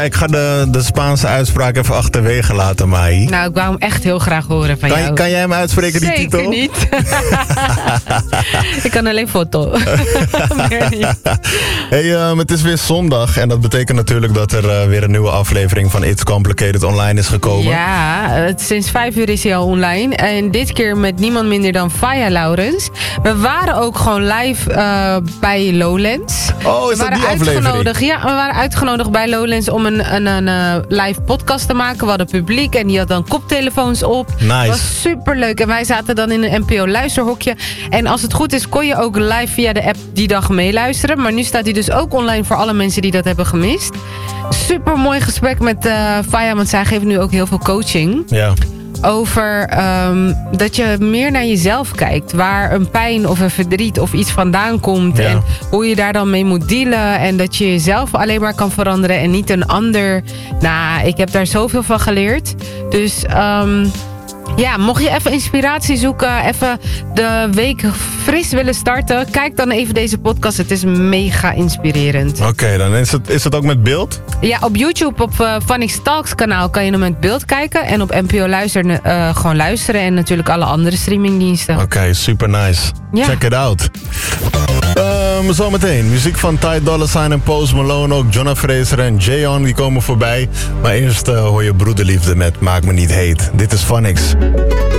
Ik ga de Spaanse uitspraak even achterwege laten, Mai. Nou, ik wou hem echt heel graag horen van jou. Kan jij hem uitspreken, die titel? Zeker niet. Ik kan alleen foto. Meer niet. Hey, het is weer zondag en dat betekent natuurlijk dat er weer een nieuwe aflevering van It's Complicated online is gekomen. Ja, sinds 5 uur is hij al online. En dit keer met niemand minder dan Faya Laurens. We waren ook gewoon live bij Lowlands. Oh, is dat die aflevering? Ja, we waren uitgenodigd bij Lowlands om een live podcast te maken. We hadden publiek en die had dan koptelefoons op. Nice. Het was superleuk. En wij zaten dan in een NPO luisterhokje. En als het goed is, kon je ook live via de app die dag meeluisteren. Maar nu staat hij dus ook online voor alle mensen die dat hebben gemist. Super mooi gesprek met Faya, want zij geeft nu ook heel veel coaching. Ja. Over dat je meer naar jezelf kijkt. Waar een pijn of een verdriet of iets vandaan komt. Ja. En hoe je daar dan mee moet dealen. En dat je jezelf alleen maar kan veranderen en niet een ander. Nou, ik heb daar zoveel van geleerd. Dus ja, mocht je even inspiratie zoeken, even de week fris willen starten, kijk dan even deze podcast. Het is mega inspirerend. Oké, dan is het ook met beeld? Ja, op YouTube, op Vanix Talks kanaal kan je hem met beeld kijken. En op NPO Luister gewoon luisteren. En natuurlijk alle andere streamingdiensten. Oké, super nice. Ja. Check it out. Zometeen, muziek van Ty Dolla $ign en Post Malone, ook Jonna Fraser en Jayon, die komen voorbij. Maar eerst hoor je Broederliefde met Maak Me Niet Heet. Dit is Vanix.